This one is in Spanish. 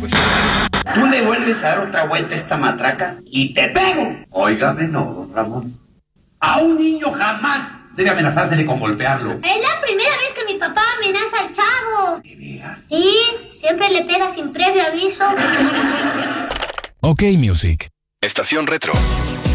Tú le vuelves a dar otra vuelta a esta matraca y te pego. Óigame, no, don Ramón. A un niño jamás debe amenazársele con golpearlo. Es la primera vez que mi papá amenaza al chavo. ¿De veras? Sí, siempre le pega sin previo aviso. OK Music. Estación Retro.